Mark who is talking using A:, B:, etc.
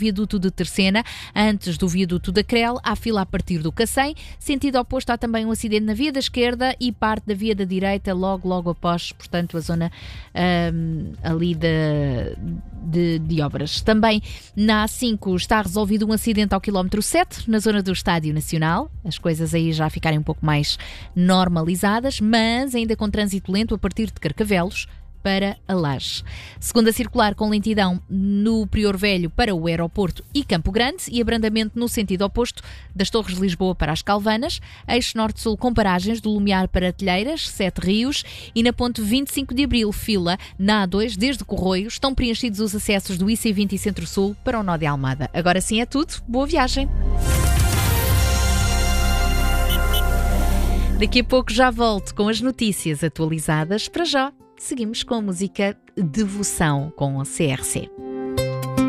A: viaduto de Terceira, antes do viaduto da Crel, há fila a partir do Cacém. Sentido oposto, há também um acidente na via da esquerda e parte da via da direita logo após, portanto, a zona ali de obras. Também na A5 está resolvido um acidente ao quilómetro 7, na zona do Estádio Nacional. As coisas aí já ficarem um pouco mais normalizadas, mas ainda com trânsito lento a partir de Carcavelos para a Laje. Segunda circular com lentidão no Prior Velho para o aeroporto e Campo Grande e abrandamento no sentido oposto das Torres de Lisboa para as Calvanas, eixo norte-sul com paragens do Lumiar para Telheiras, Sete Rios e na ponte 25 de Abril, fila na A2 desde Corroios, estão preenchidos os acessos do IC20 e Centro-Sul para o nó de Almada. Agora sim é tudo, boa viagem! Daqui a pouco já volto com as notícias atualizadas. Para já, seguimos com a música Devoção com o CRC.